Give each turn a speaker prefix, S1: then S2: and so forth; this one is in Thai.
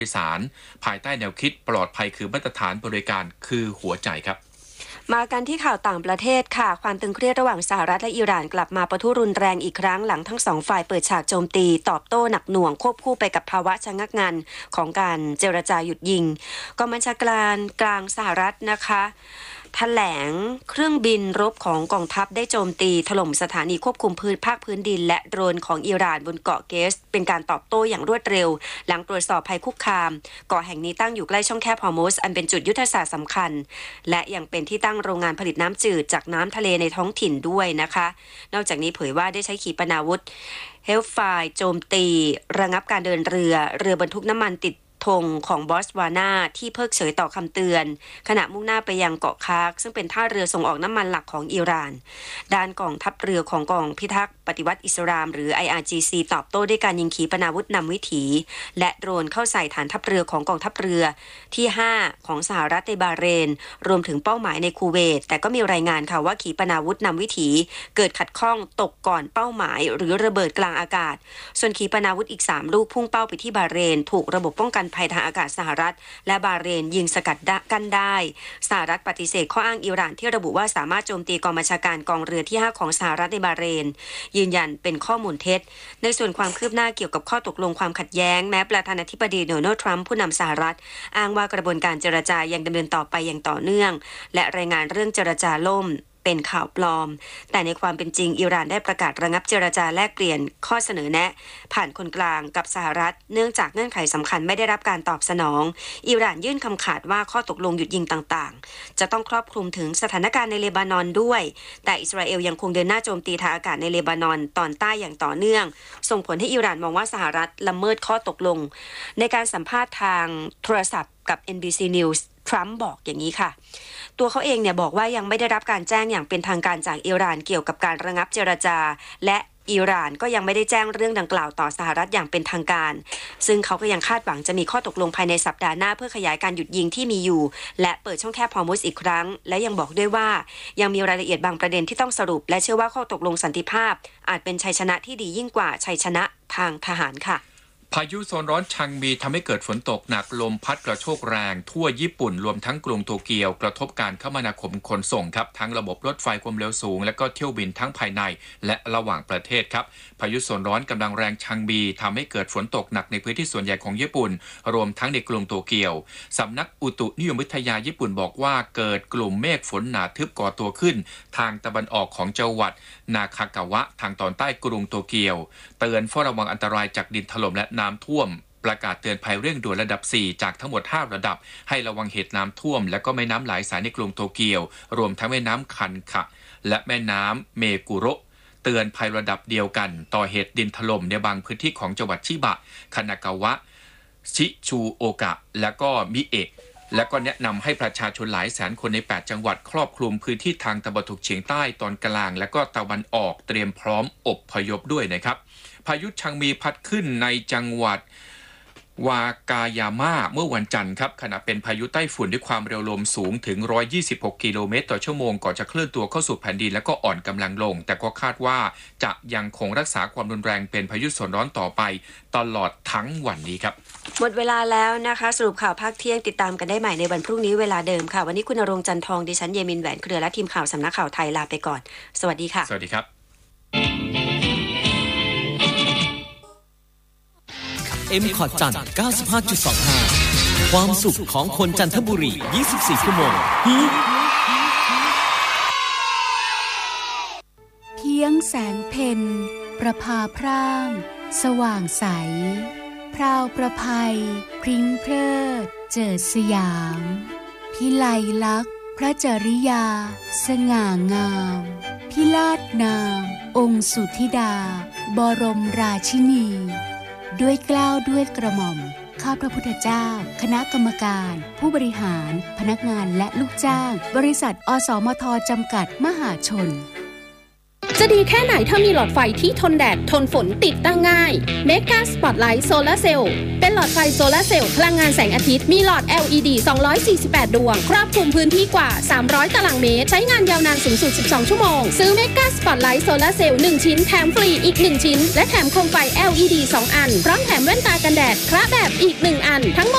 S1: โดยสารภายใต้แนวคิดปลอดภัยคือมาตรฐานบริการคือหัวใจครับ
S2: มากันที่ข่าวต่างประเทศค่ะความตึงเครียดระหว่างสหรัฐและอิหร่านกลับมาปะทุรุนแรงอีกครั้งหลังทั้งสองฝ่ายเปิดฉากโจมตีตอบโต้หนักหน่วงควบคู่ไปกับภาวะชะงักงันของการเจรจาหยุดยิงกองบัญชาการกลางสหรัฐนะคะแถลงเครื่องบินรบของกองทัพได้โจมตีถล่มสถานีควบคุมภาคพื้นดินและโดรนของอิหร่านบนเกาะเกสเป็นการตอบโต้อย่างรวดเร็วหลังตรวจสอบภัยคุกคามเกาะแห่งนี้ตั้งอยู่ใกล้ช่องแคบฮอร์มุซอันเป็นจุดยุทธศาสตร์สำคัญและยังเป็นที่ตั้งโรงงานผลิตน้ำจืดจากน้ำทะเลในท้องถิ่นด้วยนะคะนอกจากนี้เผยว่าได้ใช้ขีปนาวุธเฮลไฟโจมตีระงับการเดินเรือบรรทุกน้ำมันติดธงของบอสวานาที่เพิกเฉยต่อคำเตือนขณะมุ่งหน้าไปยังเกาะคาร์กซึ่งเป็นท่าเรือส่งออกน้ำมันหลักของอิหร่านด้านกองทัพเรือของกองพิทักษ์ปฏิวัติอิสลามหรือ IRGC ตอบโต้ด้วยการยิงขีปนาวุธนำวิถีและโดรนเข้าใส่ฐานทัพเรือของกองทัพเรือที่5ของสหรัฐในบาห์เรนรวมถึงเป้าหมายในคูเวตแต่ก็มีรายงานค่ะว่าขีปนาวุธนำวิถีเกิดขัดข้องตกก่อนเป้าหมายหรือระเบิดกลางอากาศส่วนขีปนาวุธอีก3ลูกพุ่งเป้าไปที่บาห์เรนถูกระบบป้องกันภัยทางอากาศสหรัฐและบาห์เรนยิงสกัดกั้นได้สหรัฐปฏิเสธข้ออ้างอิหร่านที่ระบุว่าสามารถโจมตีกองบัญชาการกองเรือที่5ของสหรัฐในบาห์เรนยืนยันเป็นข้อมูลเท็จในส่วนความคืบหน้าเกี่ยวกับข้อตกลงความขัดแย้งแม้ประธานาธิบดีโดนัลด์ทรัมป์ผู้นำสหรัฐอ้างว่ากระบวนการเจรจายังดำเนินต่อไปอย่างต่อเนื่องและรายงานเรื่องเจรจาล่มเป็นข่าวปลอมแต่ในความเป็นจริงอิหร่านได้ประกาศระงับเจรจาแลกเปลี่ยนข้อเสนอแนะผ่านคนกลางกับสหรัฐเนื่องจากเงื่อนไขสำคัญไม่ได้รับการตอบสนองอิหร่านยื่นคำขาดว่าข้อตกลงหยุดยิงต่างๆจะต้องครอบคลุมถึงสถานการณ์ในเลบานอนด้วยแต่อิสราเอลยังคงเดินหน้าโจมตีทางอากาศในเลบานอนตอนใต้อย่างต่อเนื่องส่งผลให้อิหร่านมองว่าสหรัฐละเมิดข้อตกลงในการสัมภาษณ์ทางโทรศัพท์กับ NBC News ทรัมป์บอกอย่างนี้ค่ะตัวเขาเองเนี่ยบอกว่ายังไม่ได้รับการแจ้งอย่างเป็นทางการจากอิหร่านเกี่ยวกับการระงับเจรจาและอิหร่านก็ยังไม่ได้แจ้งเรื่องดังกล่าวต่อสหรัฐอย่างเป็นทางการซึ่งเขาก็ยังคาดหวังจะมีข้อตกลงภายในสัปดาห์หน้าเพื่อขยายการหยุดยิงที่มีอยู่และเปิดช่องแคบฮอร์มุซอีกครั้งและยังบอกด้วยว่ายังมีรายละเอียดบางประเด็นที่ต้องสรุปและเชื่อว่าข้อตกลงสันติภาพอาจเป็นชัยชนะที่ดียิ่งกว่าชัยชนะทางทหารค่ะ
S1: พายุโซนร้อนชังมีทำให้เกิดฝนตกหนักลมพัดกระโชกแรงทั่วญี่ปุ่นรวมทั้งกรุงโตเกียวกระทบการคมนาคมขนส่งครับทั้งระบบรถไฟความเร็วสูงและก็เที่ยวบินทั้งภายในและระหว่างประเทศครับพายุโซนร้อนกำลังแรงชังมีทำให้เกิดฝนตกหนักในพื้นที่ส่วนใหญ่ของญี่ปุ่นรวมทั้งในกรุงโตเกียวสำนักอุตุนิยมวิทยาญี่ปุ่นบอกว่าเกิดกลุ่มเมฆฝนหนาทึบก่อตัวขึ้นทางตะวันออกของจังหวัดนาคากาวะทางตอนใต้กรุงโตเกียวเตือนเฝ้าระวังอันตรายจากดินถล่มและน้ำท่วมประกาศเตือนภัยเร่งด่วนระดับ4จากทั้งหมด5ระดับให้ระวังเหตุน้ำท่วมและก็แม่น้ำหลายสายในกรุงโตเกียวรวมทั้งแม่น้ำคันคะและแม่น้ำเมกุโระเตือนภัยระดับเดียวกันต่อเหตุดินถล่มในบางพื้นที่ของจังหวัดชิบะคานากาวะชิชูโอกะและก็มิเอะและก็แนะนำให้ประชาชนหลายแสนคนใน8จังหวัดครอบคลุมพื้นที่ทางตะวันตกเฉียงใต้ตอนกลางและก็ตะวันออกเตรียมพร้อมอพยพด้วยนะครับพายุชังมีพัดขึ้นในจังหวัดวากายาม่าเมื่อวันจันทร์ครับขณะเป็นพายุใต้ฝุ่นด้วยความเร็วลมสูงถึง126กิโลเมตรต่อชั่วโมงก่อนจะเคลื่อนตัวเข้าสู่แผ่นดินและก็อ่อนกำลังลงแต่ก็คาดว่าจะยังคงรักษาความรุนแรงเป็นพายุโซนร้อนต่อไปตลอดทั้งวันนี้ครับ
S2: หมดเวลาแล้วนะคะสรุปข่าวภาคเที่ยงติดตามกันได้ใหม่ในวันพรุ่งนี้เวลาเดิมค่ะวันนี้คุณณรงค์จันทองดิฉันเยมินแหวนเครือและทีมข่าวสำนักข่าวไทยลาไปก่อนสวัสดีค่ะ
S1: สวัสดีครับ
S3: MCOT จันทร์ 95.25 ความสุขของคนจันทบุรี 24 ชั่วโมง
S4: เพียงแสงเพ็ญประภาพร่างสว่างใสพราวประภัยพริ้งเพลิดเจิดสยามพิไลลักษณ์พระจริยาสง่างามพิลาศนามองค์สุธิดาบรมราชินีด้วยเกล้าด้วยกระหม่อมข้าพระพุทธเจ้าคณะกรรมการผู้บริหารพนักงานและลูกจ้างบริษัทอสมทจำกัดมหาชน
S5: จะดีแค่ไหนถ้ามีหลอดไฟที่ทนแดดทนฝนติดตั้งง่าย Mega Spotlight Solar Cell เป็นหลอดไฟโซลาร์เซลล์พลังงานแสงอาทิตย์มีหลอด LED 248 ดวงครอบคลุมพื้นที่กว่า300ตารางเมตรใช้งานยาวนานสูงสุด12ชั่วโมงซื้อ Mega Spotlight Solar Cell 1ชิ้นแถมฟรีอีก1ชิ้นและแถมโคมไฟ LED 2 อันพร้อมแถมแว่นตากันแดดคละแบบอีก1อันทั้งหมด